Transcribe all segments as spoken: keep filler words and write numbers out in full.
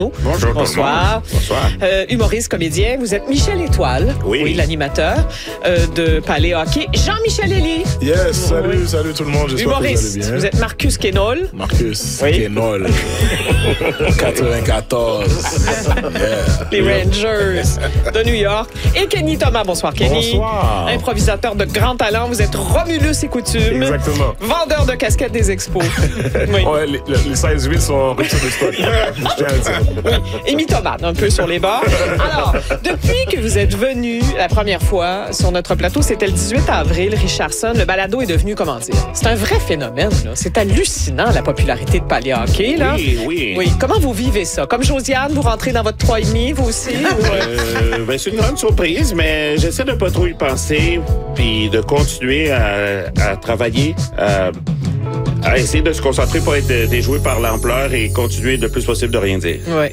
Bonjour. Bonsoir. Bonsoir. Euh, humoriste, comédien, vous êtes Michel Étoile, oui, oui l'animateur euh, de Palais Hockey. Jean-Michel Elie. Yes, salut, oui. salut tout le monde, j'espère humoriste. que vous allez bien. Vous êtes Marcus Quénol. Marcus oui. Quénol. quatre-vingt-quatorze. Yeah. Les Rangers de New York. Et Kenny Thomas. Bonsoir, Kenny. Bonsoir. Improvisateur de grand talent. Vous êtes Romulus et Coutume. Exactement. Vendeur de casquettes des expos. Oui. Ouais, les, les size huit sont en rupture de stock. Je tiens à le dire. Oui. Et mythomane, un peu sur les bords. Alors, depuis que vous êtes venu la première fois sur notre plateau, c'était le dix-huit avril, Richardson, le balado est devenu, comment dire, c'est un vrai phénomène, là. C'est hallucinant, la popularité de Palais Hockey, là. Oui, oui. Oui. Comment vous vivez ça? Comme Josiane, vous rentrez dans votre trois et demi, vous aussi? ou... euh, ben, c'est une grande surprise, mais j'essaie de pas trop y penser, puis de continuer à, à travailler, à, à essayer de se concentrer pour être déjoué par l'ampleur et continuer le plus possible de rien dire. Oui.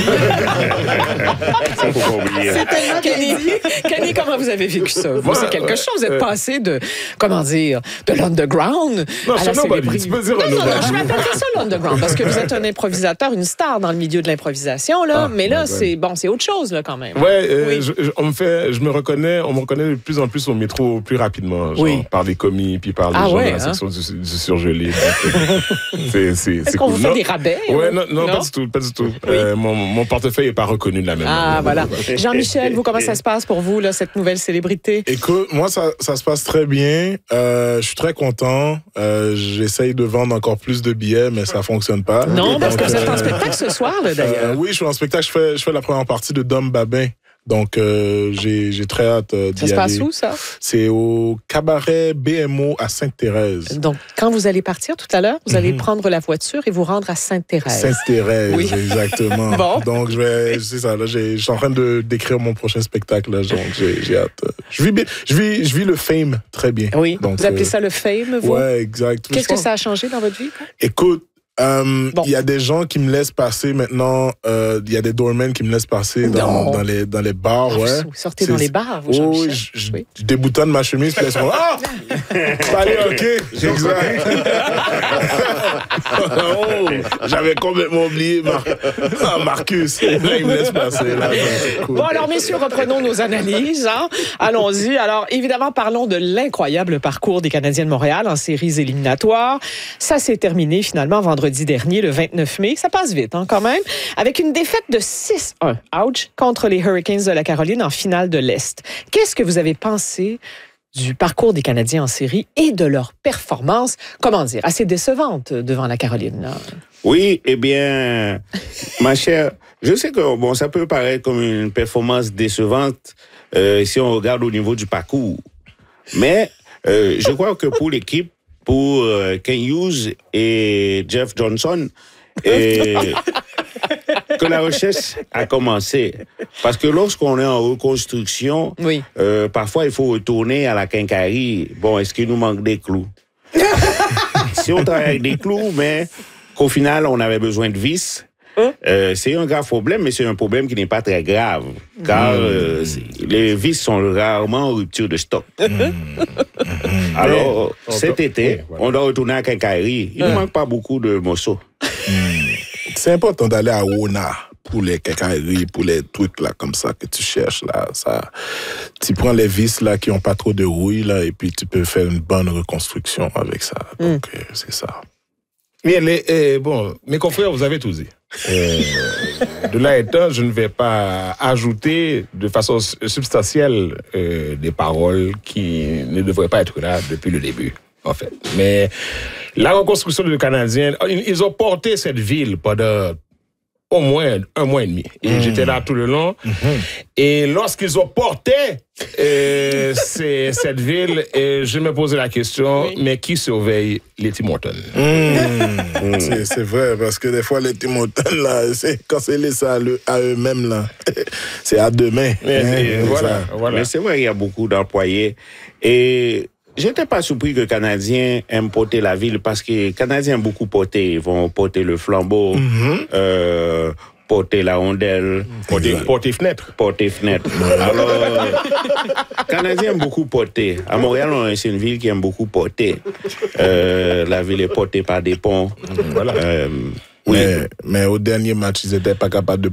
Ça, faut pas oublier. Kenny, Kenny, comment vous avez vécu ça? Vous, c'est quelque chose. Vous êtes passé de, comment dire, de l'underground non, à la célébrité. Tu peux dire non, non, non, nobody. je m'appelle ça l'underground parce que vous êtes un improvisateur, une star dans le milieu de l'improvisation, là. Ah, mais là, ouais, c'est bon, c'est autre chose, là, quand même. Ouais, euh, oui. je, je, on me fait, je me reconnais, on me reconnaît de plus en plus au métro plus rapidement, genre, oui. par les commis, puis par les ah, gens ouais, de la hein? section du, du surgelé. c'est, c'est, Est-ce c'est qu'on cool. vous fait non, des rabais? Ouais, ou... non, non, non, pas du tout, pas du tout. Oui. Euh, mon, mon portefeuille n'est pas reconnu de la même Ah, manière. voilà. Jean-Michel, vous, comment ça se passe pour vous, là, cette nouvelle célébrité? Écoute, moi, ça, ça se passe très bien. Euh, je suis très content. Euh, j'essaye de vendre encore plus de billets, mais ça fonctionne pas. Non, parce Donc, que vous êtes en euh, spectacle ce soir, là, d'ailleurs. Euh, oui, je suis en spectacle. Je fais, je fais la première partie de Dom Babin. Donc, euh, j'ai, j'ai très hâte euh, d'y Ça se passe aller. où, ça? C'est au cabaret B M O à Sainte-Thérèse. Donc, quand vous allez partir tout à l'heure, vous allez mm-hmm. prendre la voiture et vous rendre à Sainte-Thérèse. Sainte-Thérèse, oui. Exactement. Bon. Donc, je vais, c'est ça, là, j'ai, je suis en train de d'écrire mon prochain spectacle, là, donc j'ai, j'ai hâte. Je vis bien, je vis, je vis le fame très bien. Oui. Donc, vous appelez euh, ça le fame, vous? Ouais, exact. Qu'est-ce que ça a changé dans votre vie? Quoi? Écoute, il bon. y a des gens qui me laissent passer maintenant. Il euh, y a des doormen qui me laissent passer dans, dans, les, dans les bars. Ah, ouais. Vous sortez c'est, dans les bars, vous, oh, Jean-Michel? Je, je, oui. je déboutonne ma chemise, puis elles sont ah! Allez, OK. Exact. Oh, j'avais complètement oublié Mar- ah, Marcus. Là, il me laisse passer. Là, cool. Bon, alors, messieurs, reprenons nos analyses. Hein? Allons-y. Alors, évidemment, parlons de l'incroyable parcours des Canadiens de Montréal en séries éliminatoires. Ça s'est terminé finalement vendredi dernier, le vingt-neuf mai. Ça passe vite, hein, quand même. Avec une défaite de six un, ouch, contre les Hurricanes de la Caroline en finale de l'Est. Qu'est-ce que vous avez pensé du parcours des Canadiens en série et de leur performance, comment dire, assez décevante devant la Caroline, là? Oui, eh bien, ma chère, je sais que bon, ça peut paraître comme une performance décevante euh, si on regarde au niveau du parcours. Mais euh, je crois que pour l'équipe, pour euh, Ken Hughes et Jeff Johnson, et que la recherche a commencé. Parce que lorsqu'on est en reconstruction, oui. euh, parfois il faut retourner à la quincaillerie. Bon, est-ce qu'il nous manque des clous? Si on travaille avec des clous, mais qu'au final, on avait besoin de vis, Hein? Euh, c'est un grave problème, mais c'est un problème qui n'est pas très grave, car mmh. euh, les vis sont rarement en rupture de stock. Mmh. Alors, mais, cet été, oui, voilà. on doit retourner à quincaillerie. Il ne mmh. manque pas beaucoup de morceaux. Mmh. C'est important d'aller à Ona pour les quincailleries, pour les trucs là comme ça que tu cherches là. Ça, tu prends les vis là qui n'ont pas trop de rouille là, et puis tu peux faire une bonne reconstruction avec ça. Donc, mmh. euh, c'est ça. Bien, les, eh, bon, mes confrères, vous avez tout dit. Euh, de là étant, je ne vais pas ajouter de façon substantielle euh, des paroles qui ne devraient pas être là depuis le début, en fait. Mais la reconstruction du Canadien, ils ont porté cette ville pendant au moins un mois et demi. Et mmh. j'étais là tout le long. Mmh. Et lorsqu'ils ont porté euh, c'est, cette ville, et je me posais la question, oui. mais qui surveille les Tim Hortons? Mmh. mmh. c'est, c'est vrai, parce que des fois, les Tim Hortons, là, c'est, quand c'est laissé à, le, à eux-mêmes, là, c'est à demain. Mais, hein, et, voilà, voilà. Mais c'est vrai, il y a beaucoup d'employés. Et j'étais pas surpris que les Canadiens aiment porter la ville, parce que les Canadiens aiment beaucoup porter. Ils vont porter le flambeau, mm-hmm. euh, porter la rondelle. Porter, porter fenêtre. Porter fenêtre. Alors, les Canadiens aiment beaucoup porter. À Montréal, c'est une ville qui aime beaucoup porter. Euh, la ville est portée par des ponts. Voilà. Euh, oui. mais, mais au dernier match, ils n'étaient pas capables de